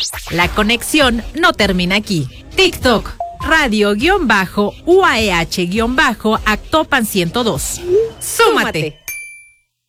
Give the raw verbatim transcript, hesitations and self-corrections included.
La conexión no termina aquí. TikTok, radio-U A E H-Actopan ciento dos. ¡Súmate!